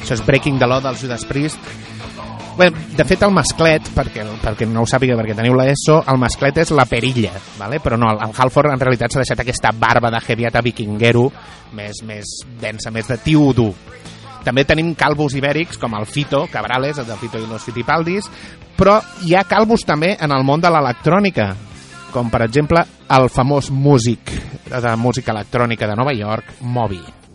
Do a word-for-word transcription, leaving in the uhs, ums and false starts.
Això és Breaking the Law dels Judas Priest. Bé, de fet, el masclet, perquè, perquè no ho sàpiga, perquè teniu l'ESO, el masclet és la perilla, vale? Però no, el Halford en realitat s'ha deixat aquesta barba de heaviata vikinguero més, més densa, més de tio dur. També tenim calvos ibèrics com el Fito Cabrales, el del Fito i los Fitipaldis, però hi ha calvos també en el món de l'electrònica, com per exemple el famós músic de música electrònica de Nova York, Moby.